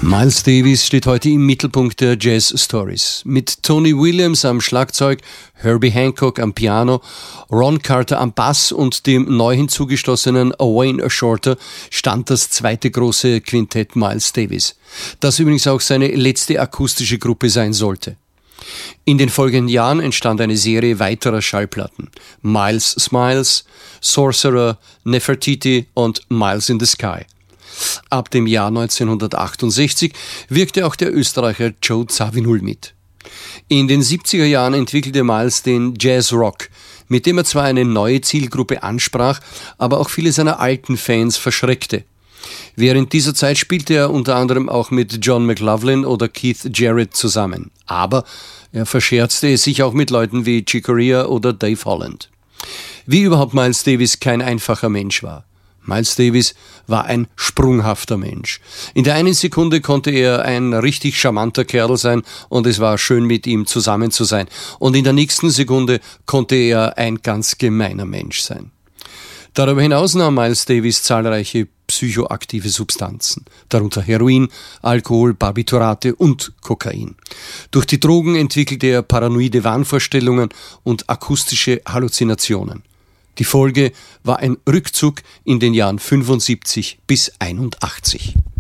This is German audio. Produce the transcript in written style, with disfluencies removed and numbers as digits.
Miles Davis steht heute im Mittelpunkt der Jazz-Stories. Mit Tony Williams am Schlagzeug, Herbie Hancock am Piano, Ron Carter am Bass und dem neu hinzugeschlossenen Wayne Shorter stand das zweite große Quintett Miles Davis, das übrigens auch seine letzte akustische Gruppe sein sollte. In den folgenden Jahren entstand eine Serie weiterer Schallplatten. Miles Smiles, Sorcerer, Nefertiti und Miles in the Sky. Ab dem Jahr 1968 wirkte auch der Österreicher Joe Zawinul mit. In den 70er Jahren entwickelte Miles den Jazz-Rock, mit dem er zwar eine neue Zielgruppe ansprach, aber auch viele seiner alten Fans verschreckte. Während dieser Zeit spielte er unter anderem auch mit John McLaughlin oder Keith Jarrett zusammen. Aber er verscherzte es sich auch mit Leuten wie Chick Corea oder Dave Holland. Wie überhaupt Miles Davis kein einfacher Mensch war. Miles Davis war ein sprunghafter Mensch. In der einen Sekunde konnte er ein richtig charmanter Kerl sein und es war schön mit ihm zusammen zu sein. Und in der nächsten Sekunde konnte er ein ganz gemeiner Mensch sein. Darüber hinaus nahm Miles Davis zahlreiche psychoaktive Substanzen, darunter Heroin, Alkohol, Barbiturate und Kokain. Durch die Drogen entwickelte er paranoide Wahnvorstellungen und akustische Halluzinationen. Die Folge war ein Rückzug in den Jahren 75 bis 81.